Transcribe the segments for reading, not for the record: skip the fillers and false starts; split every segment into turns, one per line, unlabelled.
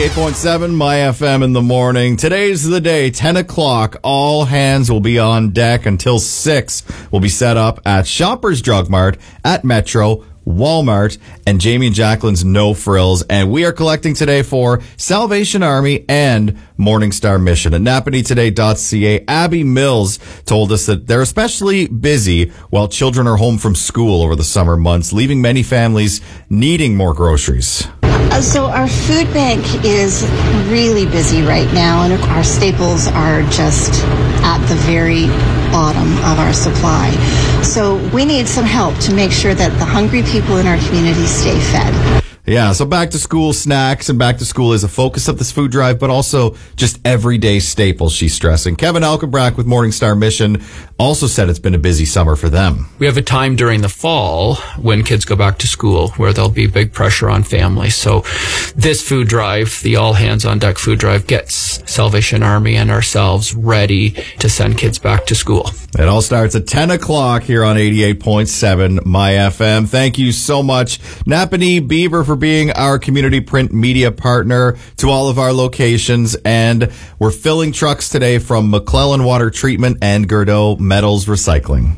88.7 My FM in the morning. Today's the day, 10 o'clock. All hands will be on deck until 6. Will be set up at Shoppers Drug Mart, at Metro, Walmart, and Jamie and Jacqueline's No Frills. And we are collecting today for Salvation Army and Morningstar Mission. At napanitoday.ca, Abby Mills told us that they're especially busy while children are home from school over the summer months, leaving many families needing more groceries.
So our food bank is really busy right now, and our staples are just at the very bottom of our supply. So we need some help to make sure that the hungry people in our community stay fed.
Yeah, so back to school snacks and back to school is a focus of this food drive, but also just everyday staples, she's stressing. Kevin Alkenbrack with Morningstar Mission also said it's been a busy summer for them.
We have a time during the fall when kids go back to school where there'll be big pressure on families. So this food drive, the All Hands on Deck food drive, gets Salvation Army and ourselves ready to send kids back to school.
It all starts at 10 o'clock here on 88.7 My FM. Thank you so much, Napanee Beaver, for being our community print media partner to all of our locations. And we're filling trucks today from McClellan Water Treatment and Gerdau Metals Recycling.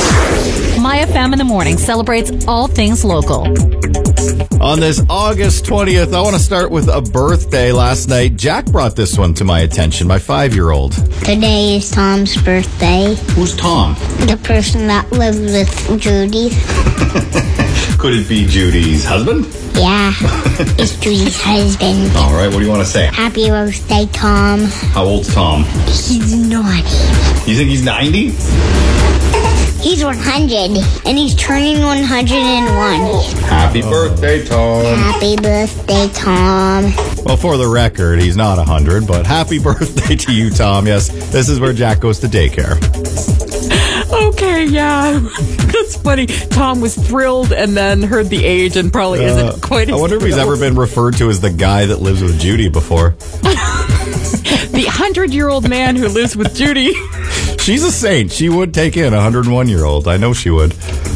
My FM in the morning celebrates all things local.
On this August 20th, I want to start with a birthday last night. Jack brought this one to my attention, my 5-year-old.
Today is Tom's birthday.
Who's Tom?
The person that lived with Judy.
Could it be Judy's husband?
Yeah, it's Judy's husband.
All right, what do you want to say?
Happy birthday, Tom.
How old's Tom?
He's naughty.
You think he's 90?
He's 100, and he's turning 101.
Happy birthday, Tom.
Happy birthday, Tom.
Well, for the record, he's not 100, but happy birthday to you, Tom. Yes, this is where Jack goes to daycare.
Okay, yeah. That's funny. Tom was thrilled and then heard the age and probably isn't quite as
I wonder if he's ever been referred to as the guy that lives with Judy before.
The 100-year-old man who lives with Judy.
She's a saint. She would take in a 101-year-old. I know she would.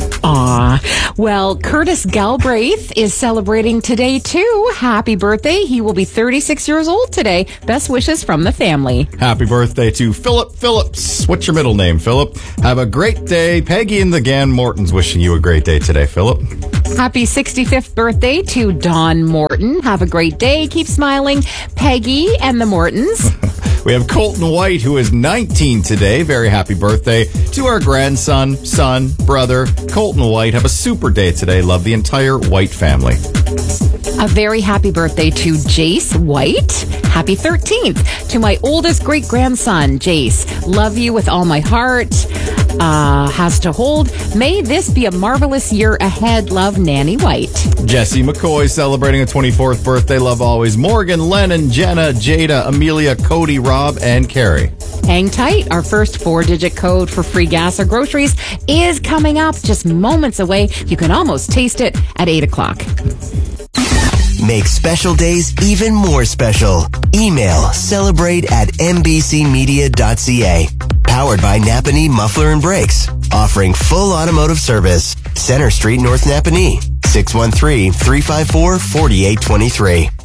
Aw. Well, Curtis Galbraith is celebrating today, too. Happy birthday. He will be 36 years old today. Best wishes from the family.
Happy birthday to Philip Phillips. What's your middle name, Philip? Have a great day. Peggy and the Gan Mortons wishing you a great day today, Philip.
Happy 65th birthday to Don Morton. Have a great day. Keep smiling. Peggy and the Mortons.
We have Colton White, who is 19 today. Very happy birthday to our grandson, son, brother, Colton White. Have a super day today. Love the entire White family.
A very happy birthday to Jace White. Happy 13th to my oldest great-grandson, Jace. Love you with all my heart. Has to hold. May this be a marvelous year ahead. Love, Nanny White.
Jesse McCoy celebrating a 24th birthday. Love always. Morgan, Lennon, Jenna, Jada, Amelia, Cody, Rob, and Carrie.
Hang tight. Our first 4-digit code for free gas or groceries is coming up just moments away. You can almost taste it at 8 o'clock.
Make special days even more special. Email celebrate@mbcmedia.ca. Powered by Napanee Muffler and Brakes. Offering full automotive service. Center Street, North Napanee. 613-354-4823.